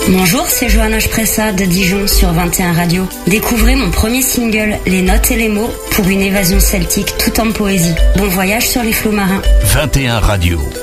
Bonjour, c'est Johanna Spressa de Dijon sur 21 Radio. Découvrez mon premier single, Les Notes et les Mots, pour une évasion celtique tout en poésie. Bon voyage sur les flots marins. 21 Radio.